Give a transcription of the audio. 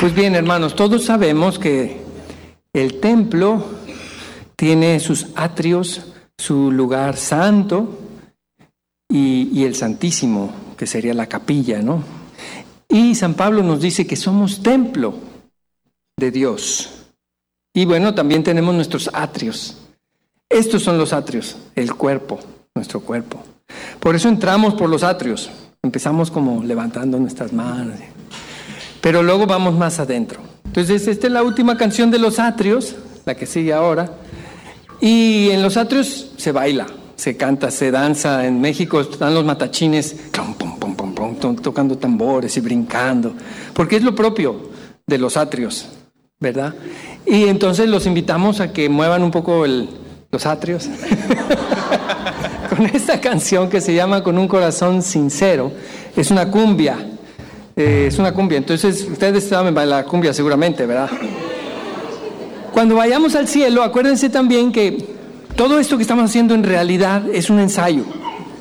Pues bien, hermanos, todos sabemos que el templo tiene sus atrios, su lugar santo y el santísimo, que sería la capilla, ¿no? Y San Pablo nos dice que somos templo de Dios. Y bueno, también tenemos nuestros atrios. Estos son los atrios, el cuerpo, nuestro cuerpo. Por eso entramos por los atrios. Empezamos como levantando nuestras manos, pero luego vamos más adentro. Entonces, esta es la última canción de los atrios, la que sigue ahora. Y en los atrios se baila, se canta, se danza. En México están los matachines, tocando tambores y brincando, porque es lo propio de los atrios, ¿verdad? Y entonces los invitamos a que muevan un poco los atrios con esta canción que se llama Con un corazón sincero. Es una cumbia. Entonces ustedes saben bailar cumbia seguramente, ¿verdad? Cuando vayamos al cielo, acuérdense también que todo esto que estamos haciendo en realidad es un ensayo.